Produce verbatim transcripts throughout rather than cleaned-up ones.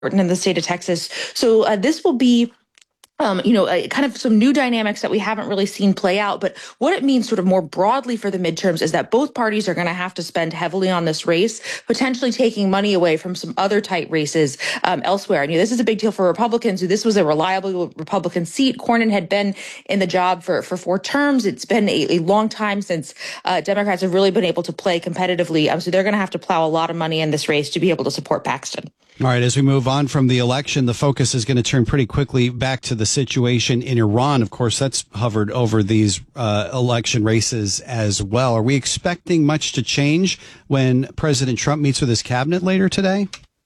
in the state of Texas. So uh, this will be Um, you know, uh, kind of some new dynamics that we haven't really seen play out. But what it means sort of more broadly for the midterms is that both parties are going to have to spend heavily on this race, potentially taking money away from some other tight races um, elsewhere. And you know, this is a big deal for Republicans, who this was a reliable Republican seat. Cornyn had been in the job for, for four terms. It's been a, a long time since uh, Democrats have really been able to play competitively. Um, so they're going to have to plow a lot of money in this race to be able to support Paxton. All right, as we move on from the election, the focus is going to turn pretty quickly back to the situation in Iran. Of course, that's hovered over these uh, election races as well. Are we expecting much to change when President Trump meets with his cabinet later today?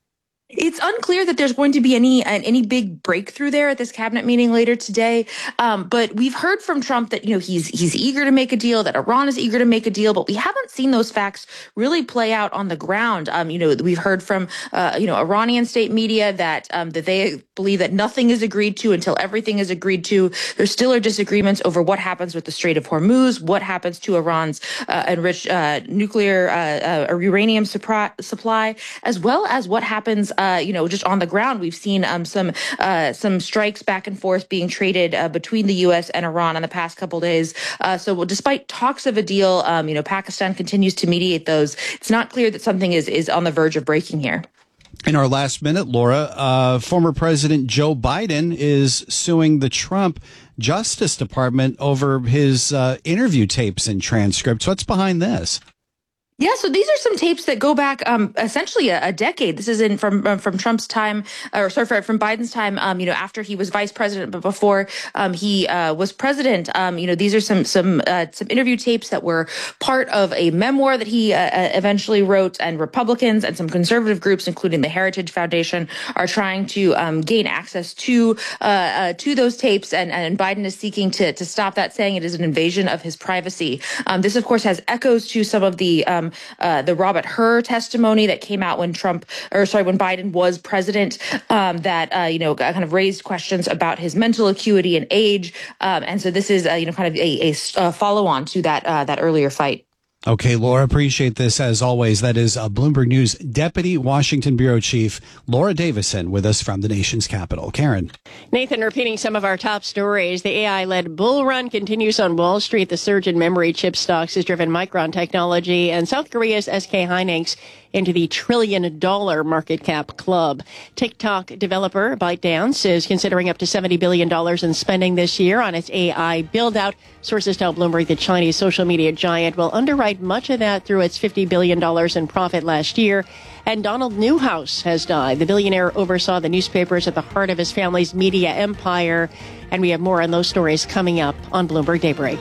It's unclear that there's going to be any uh, any big breakthrough there at this cabinet meeting later today. Um, but we've heard from Trump that, you know, he's he's eager to make a deal, that Iran is eager to make a deal. But we haven't seen those facts really play out on the ground. Um, you know, we've heard from, uh, you know, Iranian state media that um, that they believe that nothing is agreed to until everything is agreed to. There still are disagreements over what happens with the Strait of Hormuz, what happens to Iran's uh, enriched uh, nuclear uh, uh, uranium supply, as well as what happens Uh, you know, just on the ground. We've seen um, some uh, some strikes back and forth being traded uh, between the U S and Iran in the past couple days. Uh, so well, despite talks of a deal, um, you know, Pakistan continues to mediate those. It's not clear that something is, is on the verge of breaking here. In our last minute, Laura, uh, former President Joe Biden is suing the Trump Justice Department over his uh, interview tapes and transcripts. What's behind this? Yeah, so these are some tapes that go back um, essentially a, a decade. This is in from um, from Trump's time, or sorry, from Biden's time. Um, you know, after he was vice president, but before um, he uh, was president. Um, you know, these are some some uh, some interview tapes that were part of a memoir that he uh, eventually wrote. And Republicans and some conservative groups, including the Heritage Foundation, are trying to um, gain access to uh, uh, to those tapes. And, and Biden is seeking to to stop that, saying it is an invasion of his privacy. Um, this, of course, has echoes to some of the um, Uh, the Robert Hur testimony that came out when Trump, or sorry, when Biden was president, um, that, uh, you know, kind of raised questions about his mental acuity and age. Um, and so this is, uh, you know, kind of a, a, a follow on to that, uh, that earlier fight. Okay, Laura, appreciate this as always. That is uh, Bloomberg News Deputy Washington Bureau Chief Laura Davison with us from the nation's capital. Karen. Nathan, repeating some of our top stories. The A I-led bull run continues on Wall Street. The surge in memory chip stocks has driven Micron Technology and South Korea's S K Hynix into the trillion dollar market cap club. TikTok developer ByteDance is considering up to seventy billion dollars in spending this year on its A I build out. Sources tell Bloomberg the Chinese social media giant will underwrite much of that through its fifty billion dollars in profit last year. And Donald Newhouse has died. The billionaire oversaw the newspapers at the heart of his family's media empire. And we have more on those stories coming up on Bloomberg Daybreak.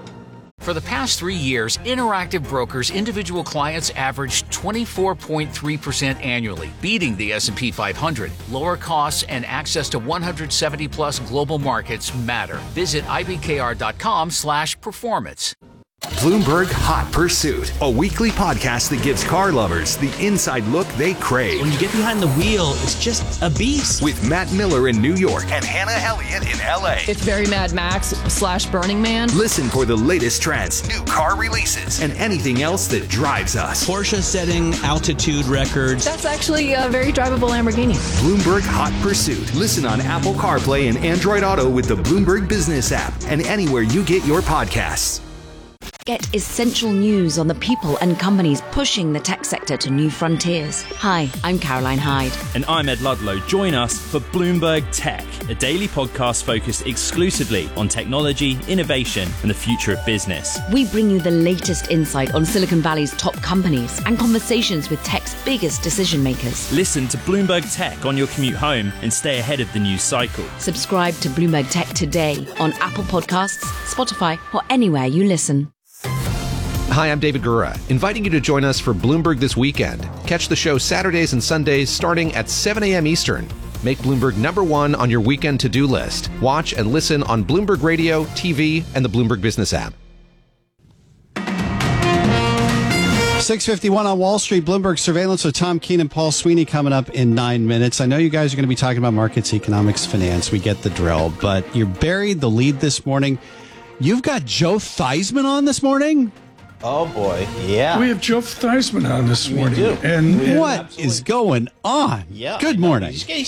For the past three years, Interactive Brokers individual clients averaged twenty-four point three percent annually, beating the S and P five hundred. Lower costs and access to one hundred seventy plus global markets matter. Visit ibkr.com slash performance. Bloomberg Hot Pursuit, a weekly podcast that gives car lovers the inside look they crave. When you get behind the wheel, it's just a beast. With Matt Miller in New York and Hannah Elliott in L A. It's very Mad Max slash Burning Man. Listen for the latest trends, new car releases, and anything else that drives us. Porsche setting altitude records. That's actually a very drivable Lamborghini. Bloomberg Hot Pursuit. Listen on Apple CarPlay and Android Auto with the Bloomberg Business app and anywhere you get your podcasts. Get essential news on the people and companies pushing the tech sector to new frontiers. Hi, I'm Caroline Hyde. And I'm Ed Ludlow. Join us for Bloomberg Tech, a daily podcast focused exclusively on technology, innovation, and the future of business. We bring you the latest insight on Silicon Valley's top companies and conversations with tech's biggest decision makers. Listen to Bloomberg Tech on your commute home and stay ahead of the news cycle. Subscribe to Bloomberg Tech today on Apple Podcasts, Spotify, or anywhere you listen. Hi, I'm David Gura, inviting you to join us for Bloomberg This Weekend. Catch the show Saturdays and Sundays starting at seven a.m. Eastern. Make Bloomberg number one on your weekend to-do list. Watch and listen on Bloomberg Radio, T V, and the Bloomberg Business app. six fifty-one on Wall Street, Bloomberg Surveillance with Tom Keene and Paul Sweeney coming up in nine minutes. I know you guys are going to be talking about markets, economics, finance. We get the drill, but you buried the lead this morning. You've got Joe Theismann on this morning? Oh, boy. Yeah. We have Joe Theismann on this We morning. do. And, and What is going on? Yeah. Good morning. He's getting